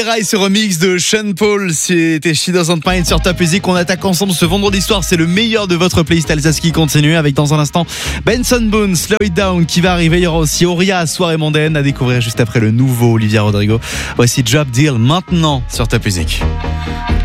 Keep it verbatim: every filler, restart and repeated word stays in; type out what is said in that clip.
Rail, ce remix de Sean Paul, c'était She Doesn't Mind sur Top Music. On attaque ensemble ce vendredi soir, c'est le meilleur de votre playlist Alsace qui continue avec dans un instant Benson Boone, Slow It Down qui va arriver. Il y aura aussi Auria, Soirée mondaine à découvrir juste après le nouveau Olivia Rodrigo. Voici Job Deal maintenant sur Top Music.